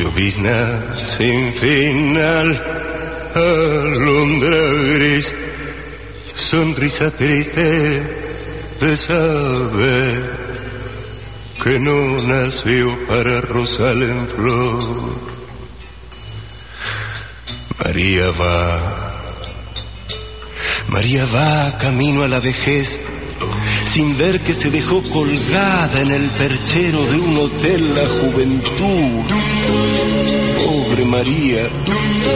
Llovizna sin final, alondra gris, sonrisa triste de saber que no nació para rosal en flor. María va camino a la vejez, sin ver que se dejó colgada en el perchero de un hotel la juventud. Pobre María,